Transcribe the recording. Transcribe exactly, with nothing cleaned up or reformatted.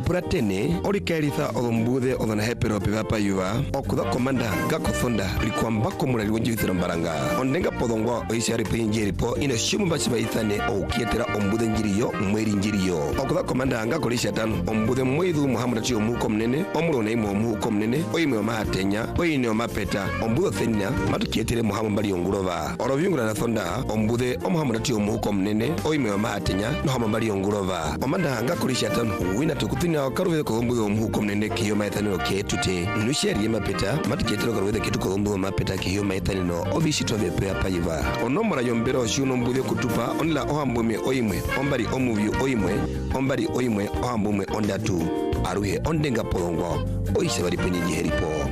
Bratene, Orikeritha Odombuthe Odon Hepero Pivapa Yuva, Okuda Commander Gakothonda, Rikwambako Murali Wajithira Mbaranga, Ondenga Podongwa Oisiari Pinjeripo, in a Shumbachiba Ithane, O Kietera Ombude Njiriyo, Mweri Njiriyo, Okuda Commander Angakolisha Dan, Ombude Mwedu Muhammad Chio Mukom Nene, Omuro Nemo Mukom Nene, Oime Mahatenya, Oine Mapeta, Ombudo Thenia, Matu Kietere Muhammad Bali Ongurova, Oroviungra Thonda, Ombude Muhammad Chio Mukom Nene, Oime Mahatenya, Muhammad Bali Ongurova, Omanda Angakolisha Dan, Wina Tukutina, Karu Kolombo Mukom Nene, Kio Maitano Ketute, Nusheri Mapeta, Matu Kietere with the Kitu Kolombo Mapeta, Kio Maitanino, Ovishito de Paiva, Onomara Yombero, Shunombude Kutupa, Onla Ohambume Oime, Ombari Omuvi Oime, Ombari Oime, Ohambume Ondatu, Aruhe Ondenga Polongo, Oisabari Penny Heripo.